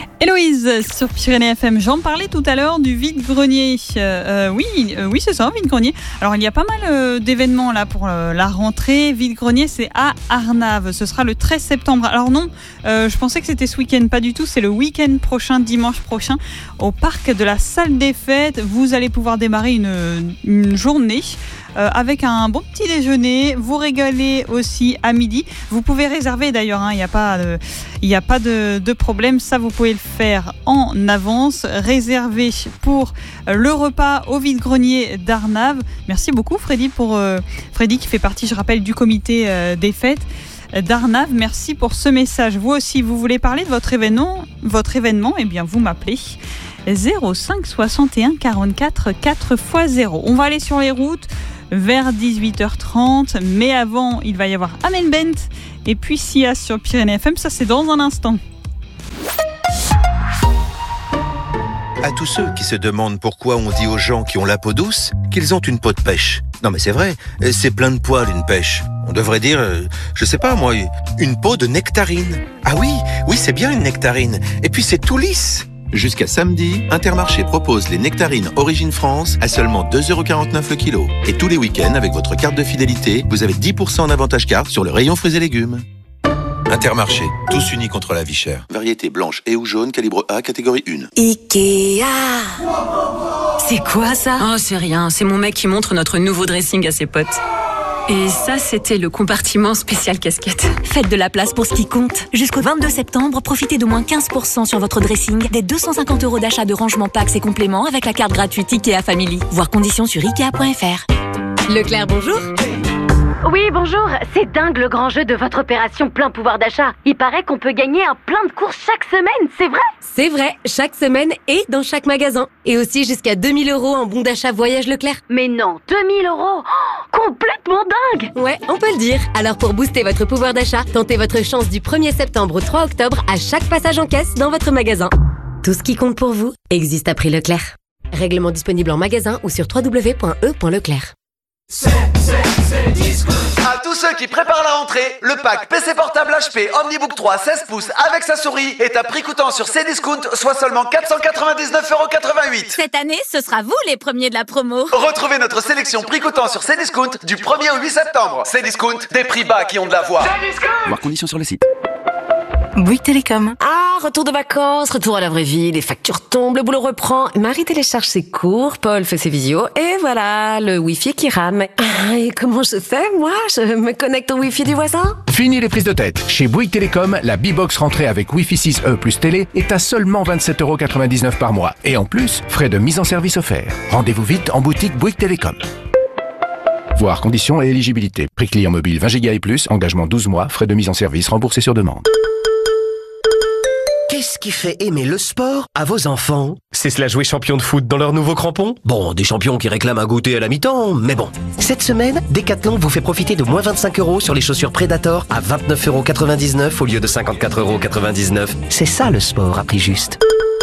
Héloïse, sur Pyrénées FM, j'en parlais tout à l'heure du vide-grenier. Oui, c'est ça, vide-grenier. Alors, il y a pas mal d'événements là pour la rentrée. Vide-grenier, c'est à Arnaves. Ce sera le 13 septembre. Alors non, je pensais que c'était ce week-end. Pas du tout, c'est le week-end prochain, dimanche prochain, au parc de la Salle des Fêtes. Vous allez pouvoir démarrer une journée avec un bon petit déjeuner, vous régaler aussi à midi. Vous pouvez réserver d'ailleurs, il n'y a pas de problème, ça vous pouvez le faire en avance. Réservé pour le repas au vide-grenier d'Arnaves. Merci beaucoup Freddy Freddy qui fait partie, je rappelle, du comité des fêtes d'Arnaves. Merci pour ce message. Vous aussi, vous voulez parler de votre événement, eh bien vous m'appelez 05 61 44 4x0. On va aller sur les routes vers 18h30, mais avant, il va y avoir Amel Bent et puis Sia sur Pyrénées FM. Ça, c'est dans un instant. À tous ceux qui se demandent pourquoi on dit aux gens qui ont la peau douce qu'ils ont une peau de pêche. Non mais c'est vrai, c'est plein de poils une pêche. On devrait dire, je sais pas moi, une peau de nectarine. Ah oui, c'est bien une nectarine. Et puis c'est tout lisse. Jusqu'à samedi, Intermarché propose les nectarines Origine France à seulement 2,49€ le kilo. Et tous les week-ends, avec votre carte de fidélité, vous avez 10% en avantage carte sur le rayon fruits et légumes. Intermarché, tous unis contre la vie chère. Variété blanche et ou jaune, calibre A, catégorie 1. Ikea. C'est quoi ça? Oh, c'est rien, c'est mon mec qui montre notre nouveau dressing à ses potes. Et ça, c'était le compartiment spécial casquette. Faites de la place pour ce qui compte. Jusqu'au 22 septembre, profitez d'au moins 15% sur votre dressing, des 250€ d'achat de rangement packs et compléments avec la carte gratuite Ikea Family. Voir conditions sur Ikea.fr. Leclerc, bonjour. Oui, bonjour. C'est dingue le grand jeu de votre opération plein pouvoir d'achat. Il paraît qu'on peut gagner un plein de courses chaque semaine, c'est vrai? C'est vrai, chaque semaine et dans chaque magasin. Et aussi jusqu'à 2000€ en bon d'achat voyage Leclerc. Mais non, 2000€? Complètement dingue! Ouais, on peut le dire. Alors pour booster votre pouvoir d'achat, tentez votre chance du 1er septembre au 3 octobre à chaque passage en caisse dans votre magasin. Tout ce qui compte pour vous existe à prix Leclerc. Règlement disponible en magasin ou sur www.e.leclerc. C'est Discount. À tous ceux qui préparent la rentrée, le pack PC portable HP Omnibook 3 16 pouces avec sa souris est à prix coûtant sur Cdiscount, soit seulement 499,88€. Cette année, ce sera vous les premiers de la promo. Retrouvez notre sélection prix coûtant sur Cdiscount du 1er au 8 septembre. Cdiscount, des prix bas qui ont de la voix. Voir conditions sur le site. Bouygues Télécom. Ah, retour de vacances, retour à la vraie vie, les factures tombent, le boulot reprend. Marie télécharge ses cours, Paul fait ses visios, et voilà, le Wi-Fi qui rame. Ah, et comment je fais, moi? Je me connecte au Wi-Fi du voisin? Fini les prises de tête. Chez Bouygues Télécom, la B-Box rentrée avec Wi-Fi 6E plus télé est à seulement 27,99€ par mois. Et en plus, frais de mise en service offerts. Rendez-vous vite en boutique Bouygues Télécom. Voir conditions et éligibilité. Prix client mobile 20 Go et plus, engagement 12 mois, frais de mise en service remboursés sur demande. Qu'est-ce qui fait aimer le sport à vos enfants? C'est cela jouer champion de foot dans leurs nouveaux crampons? Bon, des champions qui réclament un goûter à la mi-temps, mais bon. Cette semaine, Decathlon vous fait profiter de moins 25€ sur les chaussures Predator à 29,99€ au lieu de 54,99€. C'est ça le sport à prix juste.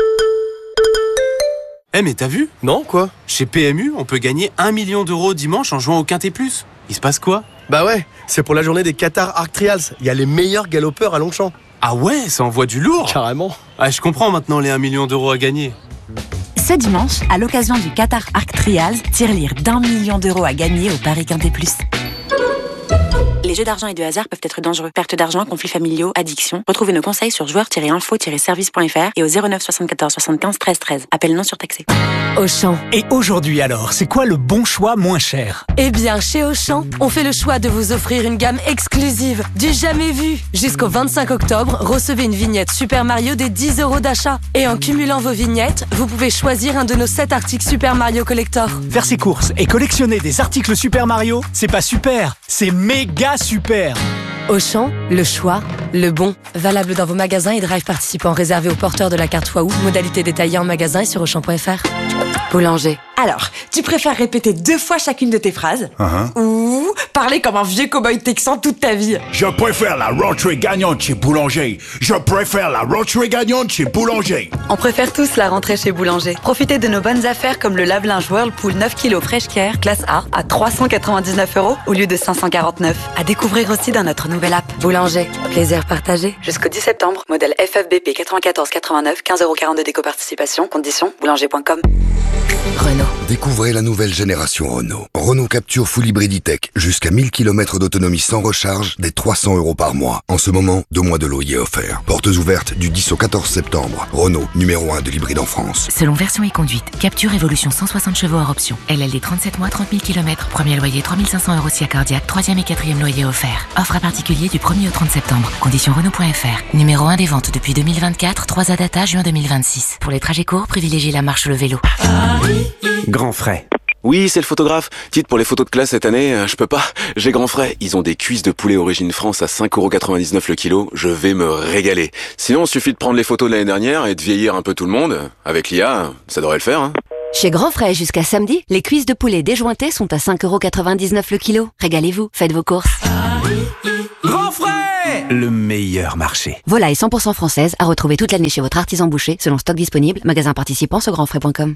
Mais t'as vu? Non, quoi? Chez PMU, on peut gagner 1 million d'euros dimanche en jouant au Quintet Plus. Il se passe quoi? Bah ouais, c'est pour la journée des Qatar Arc Trials. Il y a les meilleurs galopeurs à Longchamp. Ah ouais, ça envoie du lourd. Carrément. Ah, je comprends maintenant les 1 million d'euros à gagner. Ce dimanche, à l'occasion du Qatar Arc Trials, tirelire d'1 million d'euros à gagner au Paris Quintet Plus. Les jeux d'argent et de hasard peuvent être dangereux. Perte d'argent, conflits familiaux, addiction. Retrouvez nos conseils sur joueurs-info-service.fr et au 09 74 75 13 13. Appel non surtaxé. Auchan. Et aujourd'hui alors, c'est quoi le bon choix moins cher? Eh bien, chez Auchan, on fait le choix de vous offrir une gamme exclusive, du jamais vu. Jusqu'au 25 octobre, recevez une vignette Super Mario des 10€ d'achat. Et en cumulant vos vignettes, vous pouvez choisir un de nos 7 articles Super Mario Collector. Faire ses courses et collectionner des articles Super Mario, c'est pas super, c'est méga super. Auchan, le choix, le bon. Valable dans vos magasins et drive participants réservés aux porteurs de la carte Waouh. Modalité détaillée en magasin et sur Auchan.fr. Boulanger. Alors, tu préfères répéter 2 fois chacune de tes phrases ou parler comme un vieux cow-boy texan toute ta vie? Je préfère la rentrée gagnante chez Boulanger. Je préfère la rentrée gagnante chez Boulanger. On préfère tous la rentrée chez Boulanger. Profitez de nos bonnes affaires comme le lave-linge Whirlpool 9 kg Fresh Care classe A à 399€ au lieu de 549. À découvrir aussi dans notre nouvelle app. Boulanger, plaisir valeur partagée. Jusqu'au 10 septembre, modèle FFBP 9489, 15,42€ d'éco-participation, conditions, boulanger.com. Renault. Découvrez la nouvelle génération Renault. Renault Capture Full Hybrid E-Tech. Jusqu'à 1000 km d'autonomie sans recharge, dès 300€ par mois. En ce moment, 2 mois de loyer offerts. Portes ouvertes du 10 au 14 septembre. Renault, numéro 1 de l'hybride en France. Selon version et conduite, Capture Evolution 160 chevaux hors option. LLD 37 mois, 30 000 km. Premier loyer 3500€ si cardiaque. 3e et 4e loyer offert. Offre à particulier du 1er au 30 septembre. Conditions Renault.fr. Numéro 1 des ventes depuis 2024. 3 à data juin 2026. Pour les trajets courts, privilégiez la marche ou le vélo. Grand frais. Oui, c'est le photographe. Dites, pour les photos de classe cette année, je peux pas. J'ai Grand Frais. Ils ont des cuisses de poulet origine France à 5,99€ le kilo. Je vais me régaler. Sinon, il suffit de prendre les photos de l'année dernière et de vieillir un peu tout le monde. Avec l'IA, ça devrait le faire, hein. Chez Grand Frais, jusqu'à samedi, les cuisses de poulet déjointées sont à 5,99€ le kilo. Régalez-vous, faites vos courses. Grand Frais, le meilleur marché. Volaille 100% française à retrouver toute l'année chez votre artisan boucher, selon stock disponible, magasin participant sur grandfrais.com.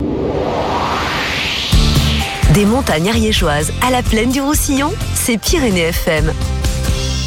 Des montagnes ariégeoises à la plaine du Roussillon, c'est Pyrénées FM.